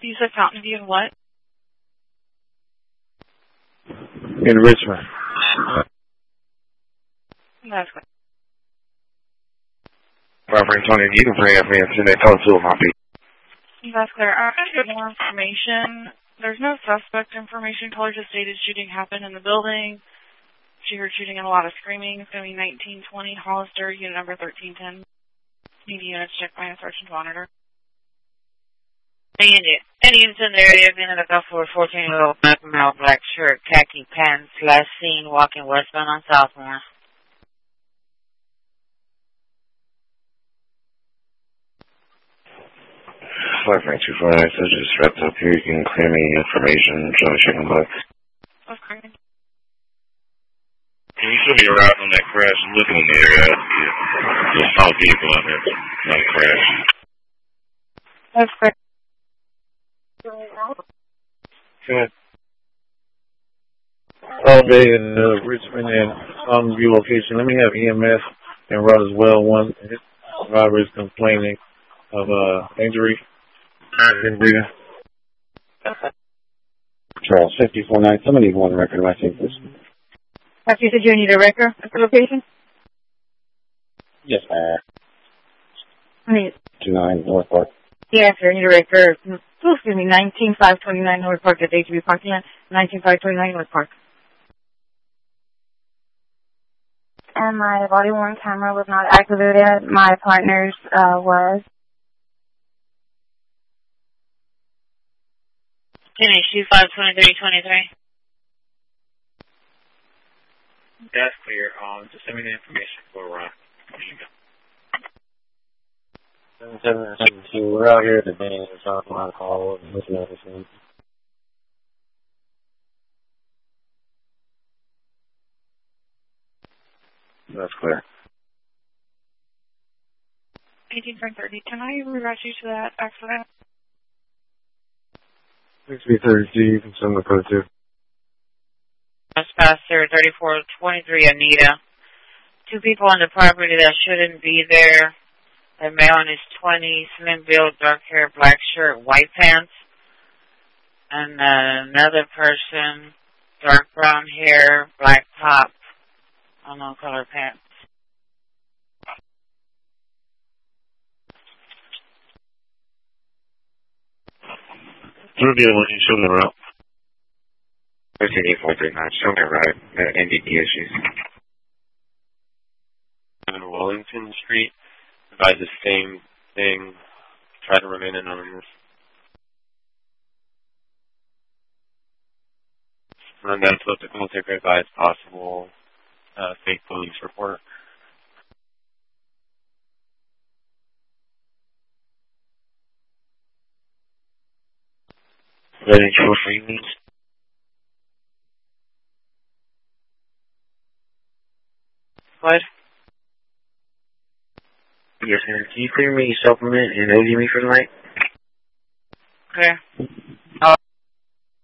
You said Fountain View and what? In Richmond. That's good. Reverend Tony, you can bring up me and they tell two of my people. That's clear. I'm going to get more information. There's no suspect information. Caller just stated shooting happened in the building. She heard shooting and a lot of screaming. It's going to be 1920 Hollister, unit number 1310. Need units checked by a sergeant monitor. Indians in the area being in the Gulf 14-year-old black male, black shirt, khaki pants, last seen walking westbound on Southmore. Five 924, I just wrapped up here. You can clear me information, try to check them box. Okay. Can you still be around on that crash and looking in the area? There's a small vehicle out there, not a crash. That's correct. Good. All day in Richmond and Fountain View location. Let me have EMS and route as well. One driver is complaining of injury. Been breathing. Charles 549. Somebody need one record of my take this. You said you need a record at the location? Yes, ma'am. I need 29 North Park. Yes, sir. I need a record. Excuse me, 19529 North Park at the HB parking lot. 19529 North Park. And my body-worn camera was not activated. My partner's was. Finish, 252323. That's clear. Just send me the information for 7772. We're out here today. We're talking about a call. Listen to everything. That's clear. 1830. Can I reroute you to that accident? 6B32, you can send the code too. Pastor 3423 Anita. Two people on the property that shouldn't be there. The male in his 20s, slim build, dark hair, black shirt, white pants. And another person, dark brown hair, black top, unknown color pants. You'll be the one who showed me around. 138439, show me right. NDD issues. on Wellington Street. Advise the same thing. Try to remain anonymous. And that's what the contact advise possible fake police report. Ready for free means? What? Yes, sir. Can you clear me supplement and OD me for the night? Okay.